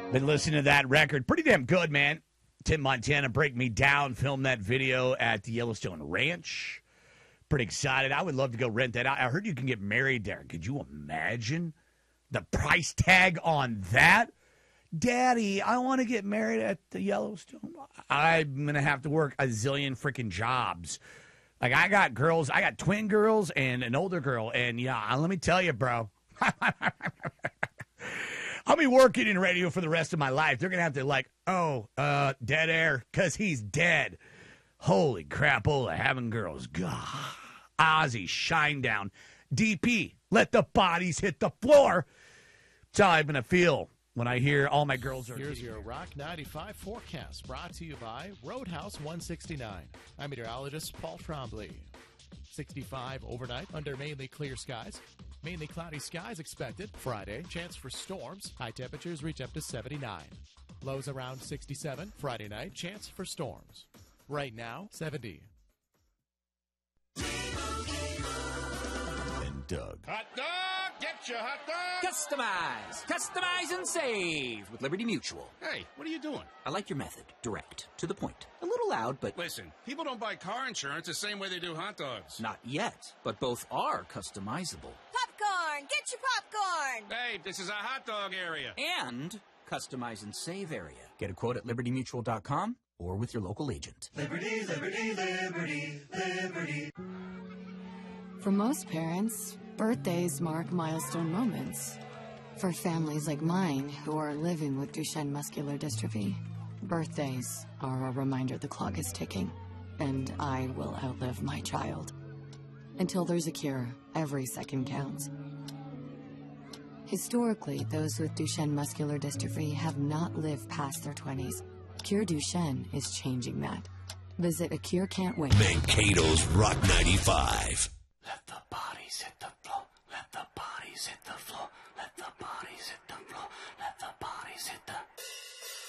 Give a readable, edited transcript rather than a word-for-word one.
Been listening to that record. Pretty damn good, man. Tim Montana, Break Me Down, filmed that video at the Yellowstone Ranch. Pretty excited. I would love to go rent that out. I heard you can get married there. Could you imagine the price tag on that? Daddy, I want to get married at the Yellowstone. I'm going to have to work a zillion freaking jobs. Like, I got girls. I got twin girls and an older girl. And, yeah, let me tell you, bro. I'll be working in radio for the rest of my life. They're going to have to, dead air, because he's dead. Holy crap, having girls. God. Ozzy, Shinedown. DP, let the bodies hit the floor. That's how I'm going to feel when I hear all my girls are. Here's your Rock 95 forecast, brought to you by Roadhouse 169. I'm meteorologist Paul Trombley. 65 overnight under mainly clear skies. Mainly cloudy skies expected. Friday, chance for storms. High temperatures reach up to 79. Lows around 67. Friday night, chance for storms. Right now, 70. And Doug. Hot dog! Get your hot dog! Customize! Customize and save with Liberty Mutual. Hey, what are you doing? I like your method. Direct. To the point. A little loud, but... Listen, people don't buy car insurance the same way they do hot dogs. Not yet, but both are customizable. Popcorn! Get your popcorn! Hey, this is a hot dog area. And customize and save area. Get a quote at libertymutual.com or with your local agent. Liberty, liberty, liberty, liberty. For most parents, birthdays mark milestone moments. For families like mine who are living with Duchenne muscular dystrophy, birthdays are a reminder the clock is ticking, and I will outlive my child. Until there's a cure, every second counts. Historically, those with Duchenne muscular dystrophy have not lived past their 20s. Cure Duchenne is changing that. Visit acurecan'twait. Mankato's Rock 95. Let the bodies hit the floor. Let the bodies hit the floor. Let the bodies hit the floor. Let the bodies hit the...